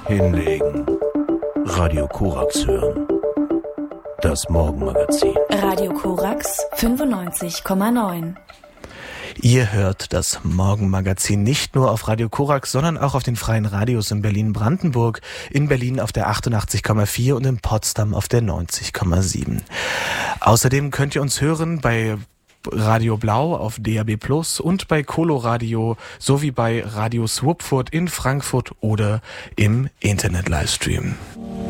Hinlegen. Radio Korax hören. Das Morgenmagazin. Radio Korax 95,9. Ihr hört das Morgenmagazin nicht nur auf Radio Korax, sondern auch auf den freien Radios in Berlin-Brandenburg, in Berlin auf der 88,4 und in Potsdam auf der 90,7. Außerdem könnt ihr uns hören bei Radio Blau auf DAB+ und bei Coloradio sowie bei Radio Swupfurt in Frankfurt oder im Internet-Livestream.